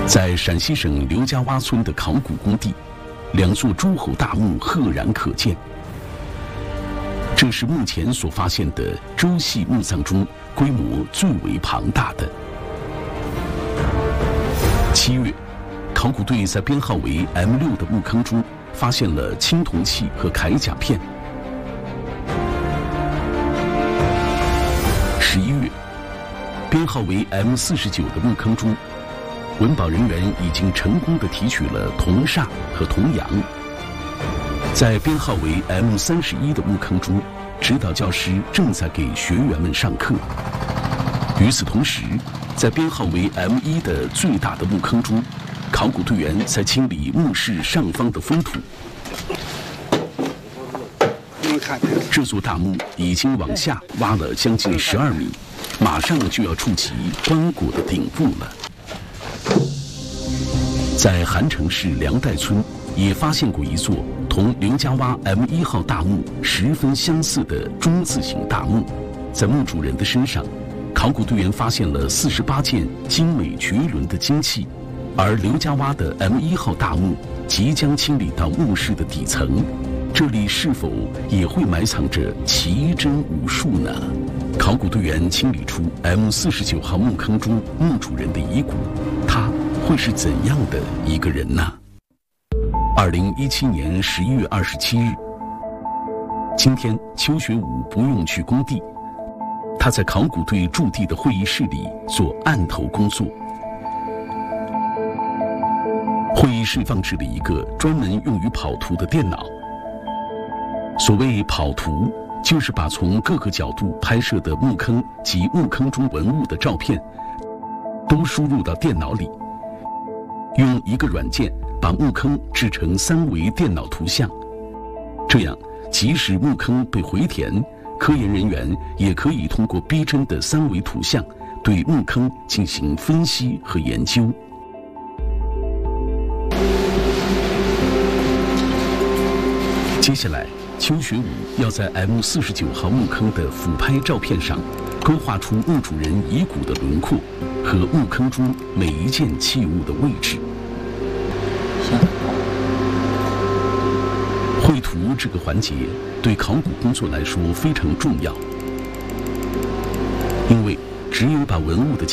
在陕西省刘家洼村的考古工地，两座诸侯大墓赫然可见。这是目前所发现的周系墓葬中规模最为庞大的。7月，考古队在编号为 M6的墓坑中发现了青铜器和铠甲片。11月，编号为 M49的墓坑中，文保人员已经成功地提取了铜煞和铜羊。在编号为 M31的墓坑中，指导教师正在给学员们上课。与此同时，在编号为 M1的最大的墓坑中，考古队员在清理墓室上方的封土。这座大墓已经往下挖了将近12米，马上就要触及棺椁的顶部了。在韩城市梁代村也发现过一座同刘家洼 M1号大墓十分相似的中字形大墓，在墓主人的身上，考古队员发现了48件精美绝伦的金器，而刘家洼的 M1号大墓即将清理到墓室的底层，这里是否也会埋藏着奇珍无数呢？考古队员清理出 M49号墓坑中墓主人的遗骨，他会是怎样的一个人呢？2017年11月27日，今天邱学武不用去工地，他在考古队驻地的会议室里做案头工作。会议室放置了一个专门用于跑图的电脑。所谓跑图，就是把从各个角度拍摄的墓坑及墓坑中文物的照片都输入到电脑里，用一个软件把墓坑制成3维电脑图像。这样，即使墓坑被回填，科研人员也可以通过逼真的3维图像对墓坑进行分析和研究。接下来，邱学武要在 M49号墓坑的俯拍照片上勾画出墓主人遗骨的轮廓和墓坑中每一件器物的位置。绘图这个环节对考古工作来说非常重要，因为只有把文物的